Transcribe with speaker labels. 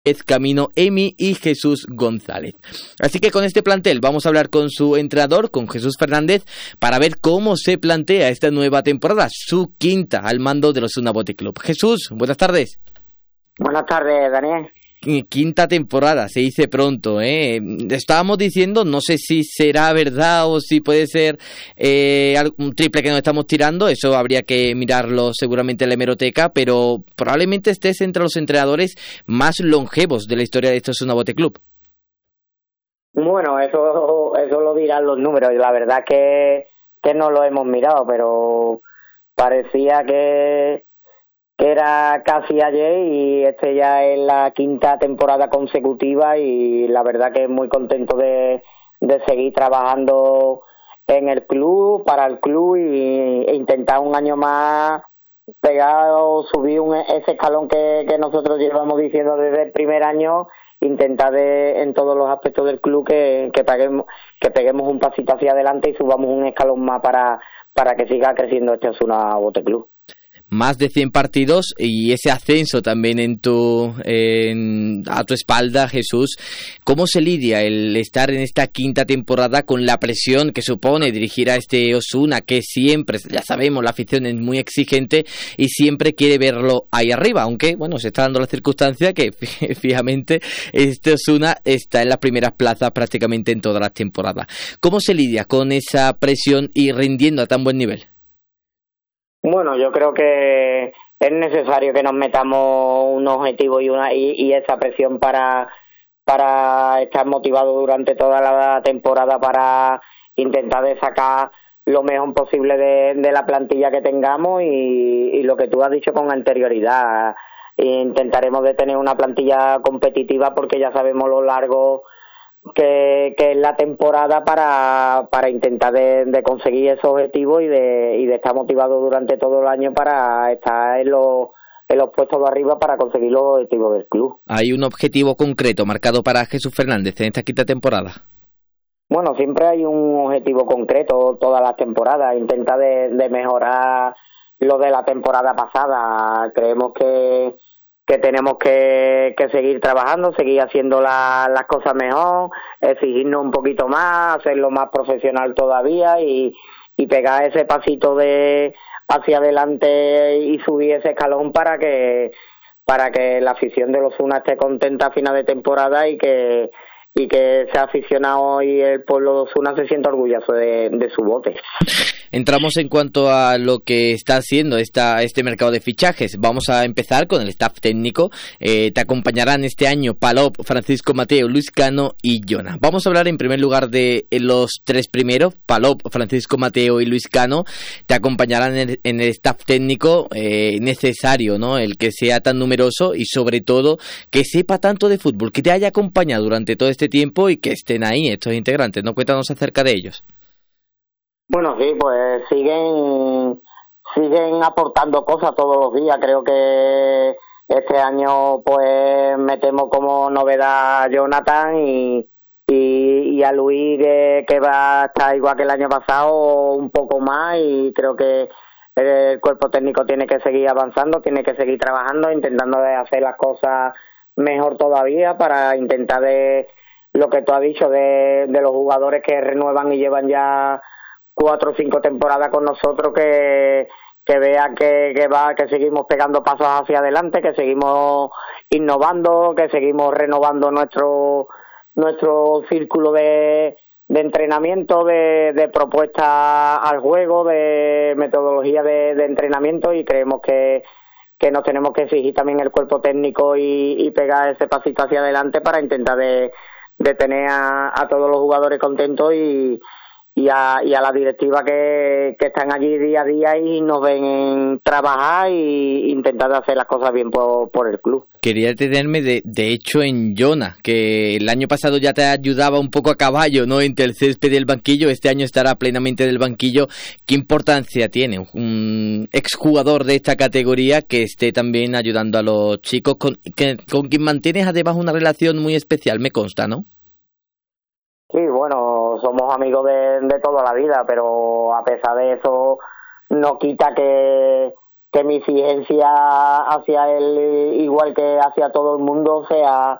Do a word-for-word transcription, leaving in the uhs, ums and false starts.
Speaker 1: Camino Emi y Jesús González. Así que con este plantel vamos a hablar con su entrenador, con Jesús Fernández, para ver cómo se plantea esta nueva temporada, su quinta al mando del Osasuna Bote Club. Jesús, buenas tardes.
Speaker 2: Buenas tardes, Daniel.
Speaker 1: Quinta temporada, se dice pronto, ¿eh? Estábamos diciendo, no sé si será verdad o si puede ser eh, un triple que nos estamos tirando, eso habría que mirarlo seguramente en la hemeroteca, pero probablemente estés entre los entrenadores más longevos de la historia de estos Osasuna Bote Club.
Speaker 2: Bueno, eso eso lo dirán los números, la verdad que, que no lo hemos mirado, pero parecía que... era casi ayer y este ya es la quinta temporada consecutiva y la verdad que muy contento de, de seguir trabajando en el club, para el club y, e intentar un año más pegar o subir un, ese escalón que, que nosotros llevamos diciendo desde el primer año, intentar de, en todos los aspectos del club que, que, peguemos, que peguemos un pasito hacia adelante y subamos un escalón más para, para que siga creciendo este Osasuna Bote Club.
Speaker 1: Más de cien partidos y ese ascenso también en tu en, a tu espalda, Jesús. ¿Cómo se lidia el estar en esta quinta temporada con la presión que supone dirigir a este Osasuna, que siempre, ya sabemos, la afición es muy exigente y siempre quiere verlo ahí arriba? Aunque, bueno, se está dando la circunstancia que, fijamente, este Osasuna está en las primeras plazas prácticamente en todas las temporadas. ¿Cómo se lidia con esa presión y rindiendo a tan buen nivel?
Speaker 2: Bueno, yo creo que es necesario que nos metamos un objetivo y una y, y esa presión para para estar motivados durante toda la temporada para intentar de sacar lo mejor posible de, de la plantilla que tengamos y, y lo que tú has dicho con anterioridad. Intentaremos de tener una plantilla competitiva porque ya sabemos lo largo que, que es la temporada para para intentar de, de conseguir esos objetivos y de y de estar motivado durante todo el año para estar en los en los puestos de arriba para conseguir los objetivos del club.
Speaker 1: ¿Hay un objetivo concreto marcado para Jesús Fernández en esta quinta temporada?
Speaker 2: Bueno, siempre hay un objetivo concreto todas las temporadas, intenta de, de mejorar lo de la temporada pasada. Creemos que que tenemos que, que seguir trabajando, seguir haciendo la, las cosas mejor, exigirnos un poquito más, hacerlo más profesional todavía y, y pegar ese pasito de hacia adelante y subir ese escalón para que para que la afición de los Osasuna esté contenta a final de temporada y que y que ese aficionado y el pueblo de Osasuna se sienta orgulloso de, de su bote.
Speaker 1: Entramos en cuanto a lo que está haciendo esta, este mercado de fichajes. Vamos a empezar con el staff técnico. Eh, te acompañarán este año Palop, Francisco Mateo, Luis Cano y Jonah. Vamos a hablar en primer lugar de los tres primeros, Palop, Francisco Mateo y Luis Cano. Te acompañarán en el, en el staff técnico eh, necesario, ¿no? El que sea tan numeroso y sobre todo que sepa tanto de fútbol, que te haya acompañado durante todo este tiempo y que estén ahí estos integrantes, ¿no? Cuéntanos acerca de ellos.
Speaker 2: Bueno, sí, pues siguen siguen aportando cosas todos los días. Creo que este año pues metemos como novedad a Jonathan y, y, y a Luis que, que va a estar igual que el año pasado, un poco más, y creo que el cuerpo técnico tiene que seguir avanzando, tiene que seguir trabajando, intentando de hacer las cosas mejor todavía para intentar de lo que tú has dicho de, de los jugadores que renuevan y llevan ya cuatro o cinco temporadas con nosotros, que que vean que, que va que seguimos pegando pasos hacia adelante, que seguimos innovando, que seguimos renovando nuestro nuestro círculo de, de entrenamiento, de, de propuesta al juego, de metodología de, de entrenamiento, y creemos que que nos tenemos que exigir también el cuerpo técnico y, y pegar ese pasito hacia adelante para intentar de, de tener a, a todos los jugadores contentos y y a, y a la directiva que, que están allí día a día y nos ven trabajar y intentar hacer las cosas bien por, por el club.
Speaker 1: Quería detenerme de, de hecho en Jonah, que el año pasado ya te ayudaba un poco a caballo, ¿no? Entre el césped y el banquillo, este año estará plenamente del banquillo. ¿Qué importancia tiene un exjugador de esta categoría que esté también ayudando a los chicos, con, que, con quien mantienes además una relación muy especial, me consta, ¿no?
Speaker 2: Sí, bueno, somos amigos de, de toda la vida, pero a pesar de eso no quita que, que mi exigencia hacia él, igual que hacia todo el mundo, sea